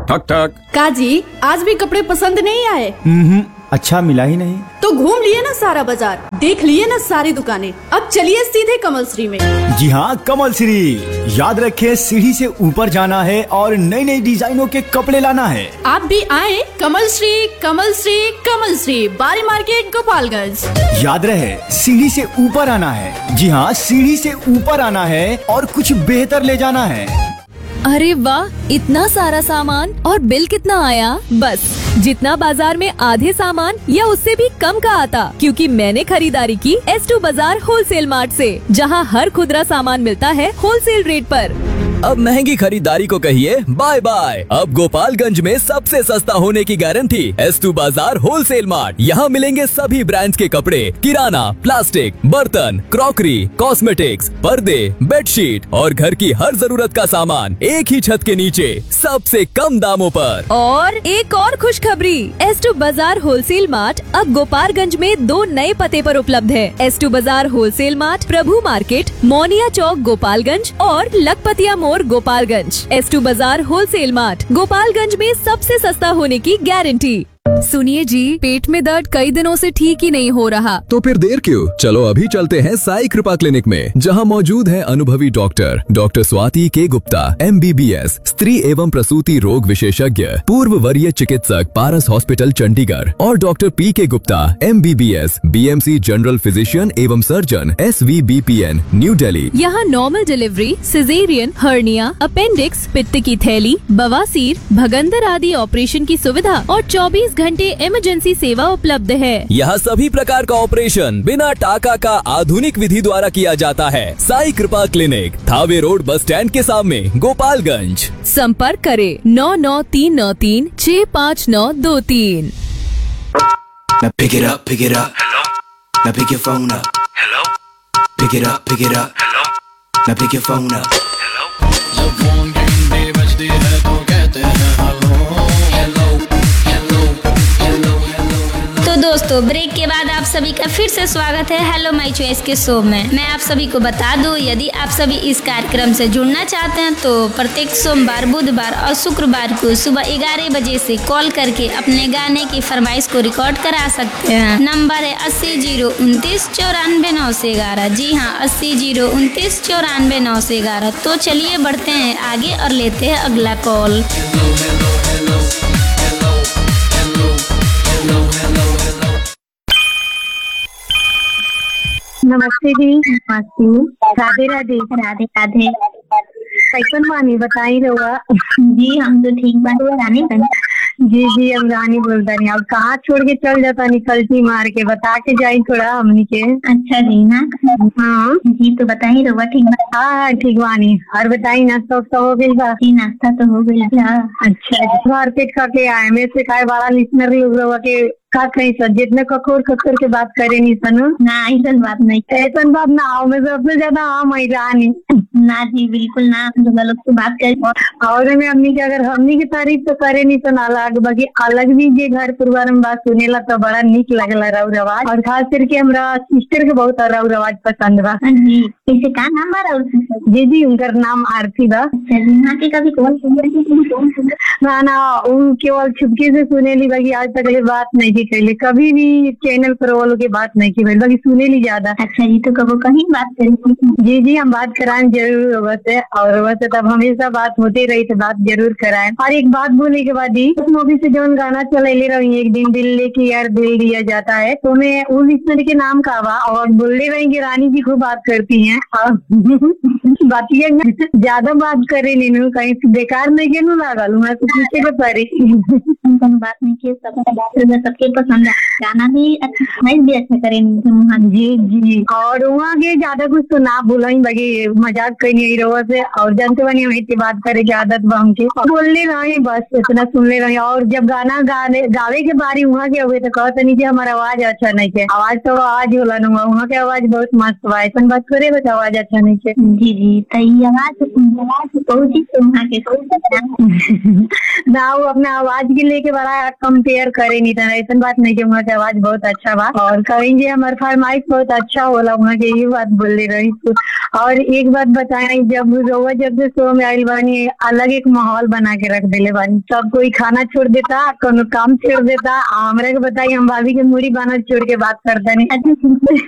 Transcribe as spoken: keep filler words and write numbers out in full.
ठक ठक। काजी, आज भी कपड़े पसंद नहीं आए? हम्म, अच्छा मिला ही नहीं। तो घूम लिए ना सारा बाजार, देख लिए ना सारी दुकानें, अब चलिए सीधे कमल श्री में। जी हाँ, कमल श्री। याद रखे, सीढ़ी से ऊपर जाना है और नई नई डिजाइनों के कपड़े लाना है। आप भी आए कमल श्री, कमल श्री, कमल श्री, बारी मार्केट, गोपालगंज। याद रहे, सीढ़ी से ऊपर आना है। जी हाँ, सीढ़ी से ऊपर आना है और कुछ बेहतर ले जाना है। अरे वाह, इतना सारा सामान और बिल कितना आया? बस जितना बाजार में आधे सामान या उससे भी कम का आता, क्योंकि मैंने खरीदारी की एस टू बाजार होलसेल मार्ट से, जहां हर खुदरा सामान मिलता है होलसेल रेट पर। अब महंगी खरीदारी को कहिए बाय बाय। अब गोपालगंज में सबसे सस्ता होने की गारंटी एस टू बाजार होलसेल मार्ट। यहाँ मिलेंगे सभी ब्रांड्स के कपड़े, किराना, प्लास्टिक, बर्तन, क्रॉकरी, कॉस्मेटिक्स, पर्दे, बेडशीट और घर की हर जरूरत का सामान एक ही छत के नीचे सबसे कम दामों पर। और एक और खुशखबरी, एस टू बाजार होलसेल मार्ट अब गोपालगंज में दो नए पते पर उपलब्ध है। एस टू बाजार होलसेल मार्ट प्रभु मार्केट, मोनिया चौक, गोपालगंज और लखपतिया मोड़, गोपालगंज। एस टू बाजार होलसेल मार्ट, गोपालगंज में सबसे सस्ता होने की गारंटी। सुनिए जी, पेट में दर्द कई दिनों से ठीक ही नहीं हो रहा। तो फिर देर क्यों, चलो अभी चलते हैं साई कृपा क्लिनिक में, जहां मौजूद है अनुभवी डॉक्टर डॉक्टर स्वाति के Gupta, M B B S, स्त्री एवं प्रसूति रोग विशेषज्ञ, पूर्व वरीय चिकित्सक, पारस हॉस्पिटल चंडीगढ़, और डॉक्टर पी के Gupta, M B B S, B M C general physician एवं सर्जन, एस वी बी पी एन, न्यू दिल्ली। यहाँ normal delivery, caesarean, hernia, appendix, पित्त की थैली, बवासीर, भगंदर आदि ऑपरेशन की सुविधा और चौबीस घंटे इमरजेंसी सेवा उपलब्ध है। यहाँ सभी प्रकार का ऑपरेशन बिना टाका का आधुनिक विधि द्वारा किया जाता है। साई कृपा clinic, Thawe road, bus stand के सामने, गोपालगंज। संपर्क करें नौ नौ तीन नौ तीन छः पाँच नौ दो तीन। Now pick it up, pick it up. Hello. Now pick your phone up. Hello. Pick it up, pick it up. Hello. Now pick your phone up. Hello. जब फोन घंटे बजती है तो कहते हैं hello hello hello hello hello. तो दोस्तों, break के बाद आप सभी का फिर से स्वागत है हेलो माय चॉइस के शो में। मैं आप सभी को बता दूं, यदि आप सभी इस कार्यक्रम से जुड़ना चाहते हैं तो प्रत्येक सोमवार, बुधवार और शुक्रवार को सुबह ग्यारह बजे से कॉल करके अपने गाने की फरमाइश को रिकॉर्ड करा सकते हैं। नंबर है अस्सी जीरो उनतीस चौरानवे नौ से ग्यारह। जी हाँ, अस्सी जीरो उनतीस चौरानवे नौ से ग्यारह। तो चलिए बढ़ते हैं आगे और लेते हैं अगला कॉल। नमस्ते जी। नमस्ते। राधे राधे। राधे राधे। कैसन बानी बताई रहुआ? जी हम तो ठीक बानी। रानी बन। जी जी, हम रानी बोलता नहीं। अब कहाँ छोड़ के चल जाता नहीं, कल्टी मार के बता के जाई थोड़ा हमनी के। अच्छा जी ना। हाँ जी, तो बताई रहुआ ठीक बा? हाँ ठीक बानी। और बताई, नाश्ता वास्ता हो गई बा? जी नाश्ता तो हो गई। अच्छा, घर पेट खा के आए। में से खाए वाला लिसनर लोग रहुआ के का कहीं सर जितने ककोर ककोर के बात करे नहीं सनु ना, ऐसा बात नहीं। ऐसा बात ना आओ, मैं सबसे ज्यादा हाँ मैं रानी ना जी, बिल्कुल ना। लोग से बात करे और में हमनी के अगर हमनी की तारीफ तो करे नहीं सन अलग, बाकी अलग भी जे घर परिवार में बात सुनेला तो बड़ा निक लगला रऊ रवाज। और खास करके हमरा सिस्टर के बहुत रऊ रवाज पसंद बा। जी, कैसे का नाम बा? जी जी, उनका नाम आरती बा। यहाँ के कभी कॉल ना ना, वो केवल छुपके से सुनेली, बाकी आज तक बात नहीं की कैले, कभी भी चैनल पर वालों की बात नहीं की, बाकी सुनेली ज्यादा। अच्छा जी, तो कब कहीं बात करें? जी जी, हम बात कराएं जरूर वैसे, और वैसे तब हमेशा बात होती रही तो बात जरूर कराएं। और एक बात बोले के बाद ही उस मूवी से जो गाना चले रही, एक दिन दिल लेके यार दिल दिया जाता है, तो मैं उस लिसनर के नाम का बा और बोलने रही कि रानी जी खूब बात करती हैं बातिया ज्यादा बात करे नहीं, कहीं बेकार नहीं के लागल मैं तो पूछे के परी बात नहीं किए, सबके पसंद है गाना भी अच्छा भी अच्छा करेंगे। जी जी, और वहाँ के ज्यादा कुछ तो ना बोला ही, बाकी मजाक कहीं नहीं रहो से। और जानते बनी हम इतनी बात करे की आदत बा हमके, बोलने रही बस इतना सुनने रही। और जब गाना गाने गावे के बारी वहाँ के हुए तो कहते नहीं की हमारा आवाज अच्छा नहीं के, आवाज तो आवाज होला न, वहाँ के आवाज बहुत मस्त बा। ऐसा बात करे बस आवाज अच्छा नहीं के। जी जी, तो आवाज आवाज पहुंची तो वहाँ के ना वो अपने आवाज के लेके बड़ा कंपेयर करे नहीं था, ऐसा बात नहीं कि वहाँ की आवाज बहुत अच्छा बा और कहेंगे हमारे फरमाइश बहुत अच्छा होला, वहाँ के ये बात बोल रही थी। और एक बात बताए, जब रोवा जब से शो में आयल बानी अलग एक माहौल बना के रख दिले बानी, सब कोई खाना छोड़ देता, कोनो काम छोड़ देता, हमरा के बताई हम भाभी के मूड़ी बना छोड़ के बात करता नहीं।